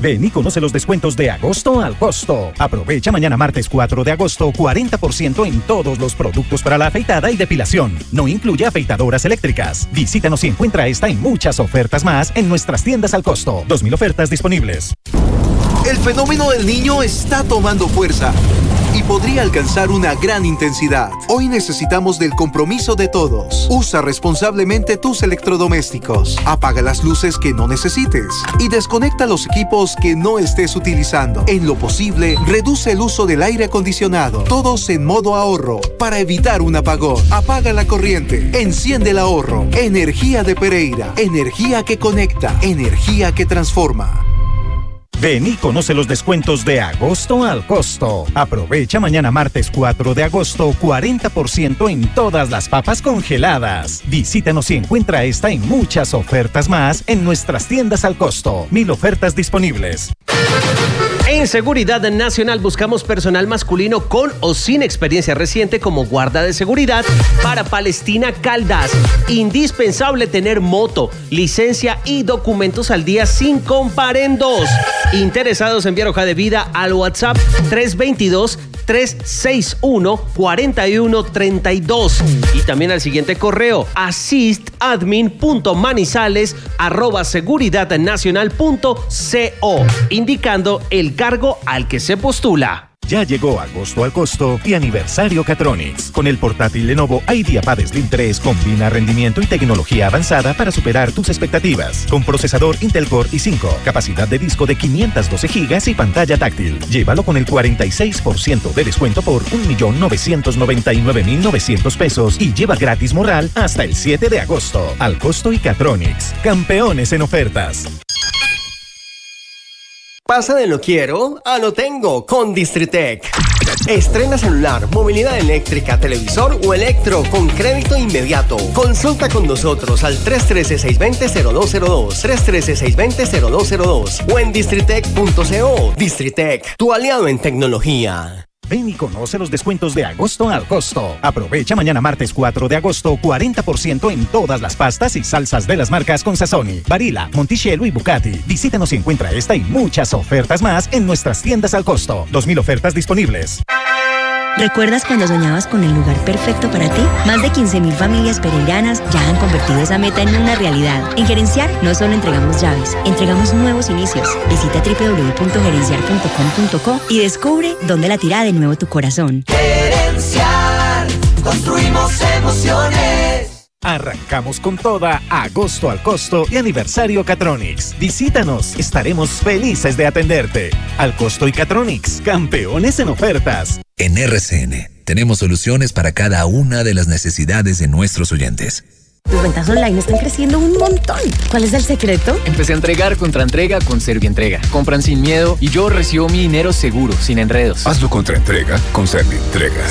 Ven y conoce los descuentos de agosto al costo. Aprovecha mañana martes 4 de agosto 40% en todos los productos para la afeitada y depilación. No incluye afeitadoras eléctricas. Visítanos y encuentra esta y muchas ofertas más en nuestras tiendas al costo. 2.000 ofertas disponibles. El fenómeno del Niño está tomando fuerza y podría alcanzar una gran intensidad. Hoy necesitamos del compromiso de todos. Usa responsablemente tus electrodomésticos. Apaga las luces que no necesites y desconecta los equipos que no estés utilizando. En lo posible, reduce el uso del aire acondicionado. Todos en modo ahorro para evitar un apagón. Apaga la corriente. Enciende el ahorro. Energía de Pereira. Energía que conecta. Energía que transforma. Ven y conoce los descuentos de agosto al costo. Aprovecha mañana martes 4 de agosto 40% en todas las papas congeladas. Visítanos y encuentra esta y muchas ofertas más en nuestras tiendas al costo. 1.000 ofertas disponibles. En Seguridad Nacional buscamos personal masculino con o sin experiencia reciente como guarda de seguridad para Palestina Caldas. Indispensable tener moto, licencia y documentos al día sin comparendos. Interesados enviar hoja de vida al WhatsApp 322-361-4132 y también al siguiente correo assistadmin.manizales@seguridadnacional.co, indicando el cargo al que se postula. Ya llegó agosto al costo y aniversario Catronics. Con el portátil Lenovo IdeaPad Slim 3 combina rendimiento y tecnología avanzada para superar tus expectativas. Con procesador Intel Core i5, capacidad de disco de 512 GB y pantalla táctil. Llévalo con el 46% de descuento por 1.999.900 pesos y lleva gratis moral hasta el 7 de agosto. Al costo y Catronics. Campeones en ofertas. Pasa de lo quiero a lo tengo con Distritec. Estrena celular, movilidad eléctrica, televisor o electro con crédito inmediato. Consulta con nosotros al 313-620-0202, 313-620-0202 o en distritec.co. Distritec, tu aliado en tecnología. Ven y conoce los descuentos de agosto al costo. Aprovecha mañana martes 4 de agosto 40% en todas las pastas y salsas de las marcas Consazzoni, Barilla, Monticello y Bucati. Visítanos y encuentra esta y muchas ofertas más en nuestras tiendas al costo. 2.000 ofertas disponibles. ¿Recuerdas cuando soñabas con el lugar perfecto para ti? Más de 15.000 familias pereiranas ya han convertido esa meta en una realidad. En Gerenciar no solo entregamos llaves, entregamos nuevos inicios. Visita www.gerenciar.com.co y descubre dónde latirá de nuevo tu corazón. Gerenciar, construimos emociones. Arrancamos con toda agosto al costo y aniversario Catronics. Visítanos, estaremos felices de atenderte. Al costo y Catronics, campeones en ofertas. En RCN tenemos soluciones para cada una de las necesidades de nuestros oyentes. Tus ventas online están creciendo un montón. ¿Cuál es el secreto? Empecé a entregar contra entrega con Servientrega. Compran sin miedo y yo recibo mi dinero seguro, sin enredos. Hazlo contra entrega con Servientrega.